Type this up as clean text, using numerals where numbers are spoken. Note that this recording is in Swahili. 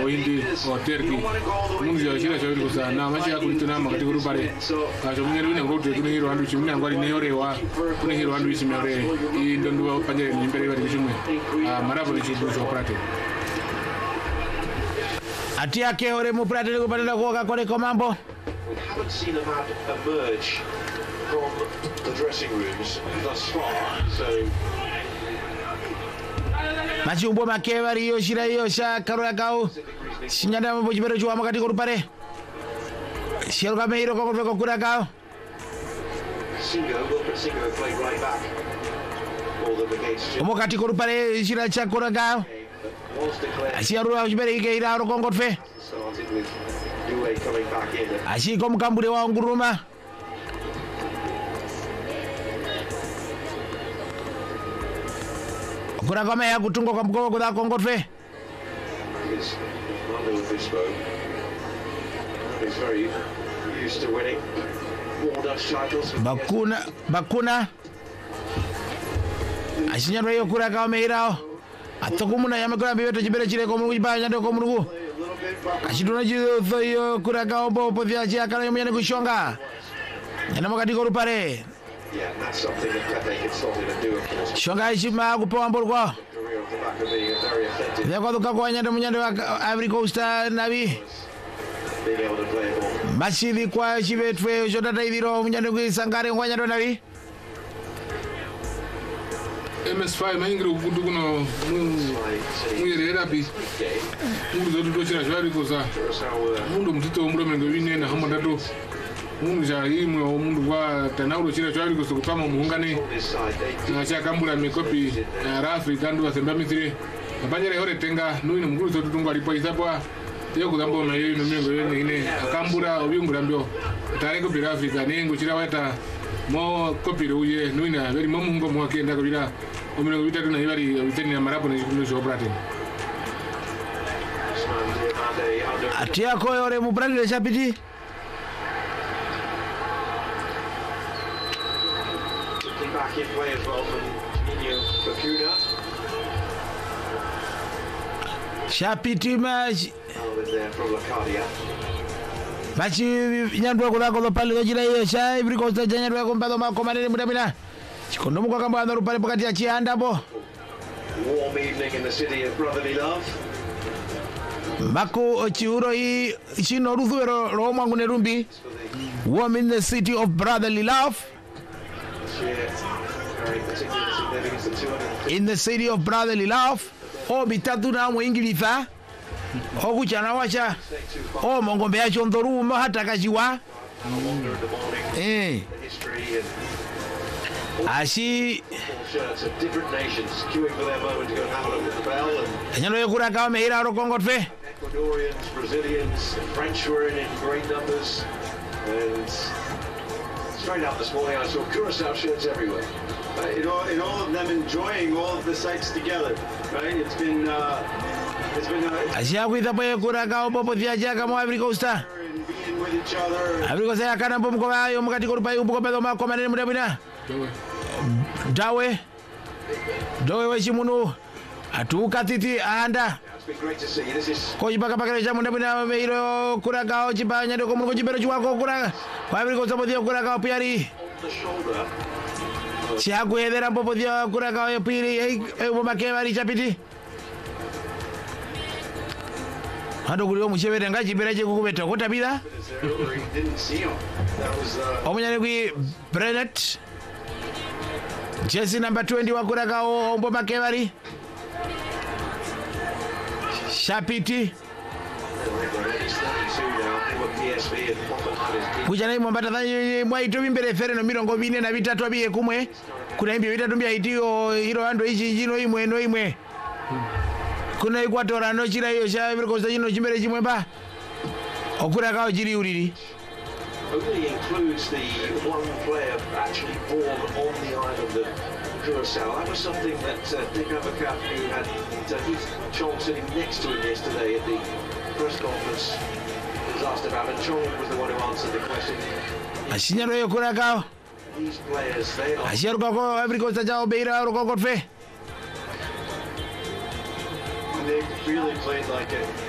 o Hindi o Turkey mungu ya shira shawiri kusana machi ya kulituna makati guru pare kacho mwenye wine ngoto kuna hiro andu chimina ngwari neyorewa kuna hiro andu isimere i ndondu panje nimbere bari kishimwe marabo ni chibu cho prate atia ke ore mu prate ko padala ko ka kore ko mambo. We haven't seen them emerge from the dressing rooms thus far, so Machumbo makevari yo shira yo sha karoya kau sinyanda mambo chibero chwa makati ko rupare Shel ka meiro ko kura kau Singo played right back. All the against Omo kati ko rupare shira cha kura kau was declared Asia ruwa chibere ke ira ro kongot fe started with Due coming back in. Ashi kom kambure wa nguruma Kura kama ya kutungo kwa mgogo kwa kongot fe His mother with this bow. He's very used to winning more Dutch titles. Bakuna Ashinya ro yo kura kama irao Atokumuna yamekura bibeto chibere chile ko mu banya ndo ko mu Ashiduna jizo yo kura kama bo vya chia kana yo mnyane kushonga Yana makati ko rupare Yeah, that's something that Pepe can slot in and do, of course. Shonga ishima kupewa mbolgo Career off the back of being very effective, Vya kwa duka kwa nyande mnyande wa Ivory Coast nabi being able to play a ball. Mashili kwa shibetwe jodata idiro mnyande kuisangare kwa nyande nabi MS5 maingira ukundu kuno mwirera bi mundu zotu tochira shwari kusa mundu mtito umuro mengo wine na hama dato mundu ja imwe o mundu kwa tanaulo chira shwari kusa kupama muungane na cha kambula mikopi na rafi kandu wa semba mithiri napanyere hore tenga nuino mkuru zotu tungu alipo isapwa yo kudambo na yoyi mengo yone ine kambura obiungura mbyo tareko birafi kanengo chira wata mo kopiro uye nuina veri momungo mwakenda kabira omino bitatu na ibari biteni na marapo na jikumu sho brate Atia ko yore mu bragile chapiti Back in play as well from Nino Bakuna. Chapiti maji There from Lacadia. Bachi nyandwa kula ko pale ko jira yo sha Ivory Coast nyandwa ko mbado ma ko manene mudamina chikondo muko kamba ndo pale pakati ya chianda bo Warm evening in the city of brotherly love. Mako chiuro i chino ruthwero ro mwangu ne rumbi warm in the city of brotherly love Very particular significance of 250. in the city of brotherly love o bitatu na mwingilifa o kuchana wacha o mongombe ya chondoruma hata kajiwa Longer in the morning. The history and ashi shirts of different nations queuing for their moment to go and have a look at the bell. And nyano yekura kama meira ro kongot fe Ecuadorians, Brazilians, the French were in great numbers. And straight out this morning, I saw Curaçao shirts everywhere. In all of them enjoying all of the sights together, right? It's been ashi akuita po yekura kama popo vya kama Ivory Coast and being with each other. Ivory Coast ya kana mpo mko ayo mkati ko rupai mpo pedo ma ko manene mudamina dawe wa chimunu atuka titi anda It's been great to see you. This is ko ibaka pakare cha mudamina meiro kura kao chipanya ndo ko mungo chibero chwako kura kwa Ivory Coast podio kura kao piari on the shoulder. Chiago edera popo dio kura kao piri e makevari chapiti Hando kulio mushebere ngachi beraje kukubeta kotabida Didn't see him. That was Omunyane kwi Brennet Jersey number 20 wakura kao ombo makevari Shapiti Kujana mwambata thanyi mwaito mimbere fere no mirongo bine na bitatu abiye kumwe kuna imbio bitatu mbia itiyo hiro ando ichi jino imwe no imwe kuna ikwatora no chira iyo sha Ivory Coast jino chimbere chimwe ba okura kao jiri uriri only includes the one player actually born on the island of Curaçao. That was something that Dick Abercrombie, who had Heath Chong sitting next to him yesterday at the press conference, was asked about, and Chong was the one who answered the question. Ashinyaro yo kura kao These players, they are Ashinyaro kako Ivory Coast jao beira ro kokot fe They really played like it.